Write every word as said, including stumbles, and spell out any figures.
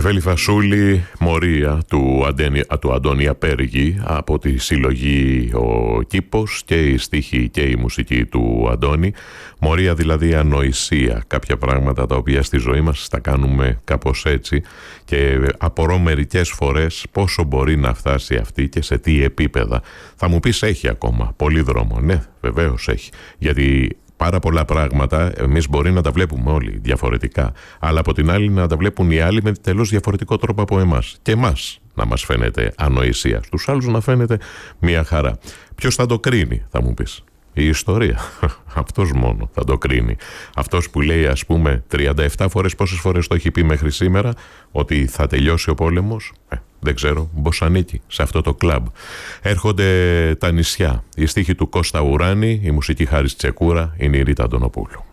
Νεφέλη Φασούλη, Μορία του, Αντένι, του Αντώνη Απέργη από τη συλλογή Ο Κήπος, και η στίχη και η μουσική του Αντώνη. Μορία δηλαδή ανοησία, κάποια πράγματα τα οποία στη ζωή μας τα κάνουμε κάπως έτσι, και απορώ μερικές φορές πόσο μπορεί να φτάσει αυτή και σε τι επίπεδα. Θα μου πεις έχει ακόμα πολύ δρόμο. Ναι, βεβαίως έχει, γιατί πάρα πολλά πράγματα εμείς μπορεί να τα βλέπουμε όλοι διαφορετικά, αλλά από την άλλη να τα βλέπουν οι άλλοι με τελώς διαφορετικό τρόπο από εμάς. Και εμάς να μας φαίνεται ανοησία, στους άλλους να φαίνεται μια χαρά. Ποιος θα το κρίνει, θα μου πεις? Η ιστορία. Αυτός μόνο θα το κρίνει. Αυτός που λέει, ας πούμε, τριάντα επτά φορές, πόσες φορές το έχει πει μέχρι σήμερα, ότι θα τελειώσει ο πόλεμος? Ε, δεν ξέρω, πως ανήκει σε αυτό το κλαμπ. Έρχονται τα νησιά. Η στίχη του Κώστα Ουράνη, η μουσική Χάρης Τσεκούρα, είναι η Ρίτα Αντωνοπούλου.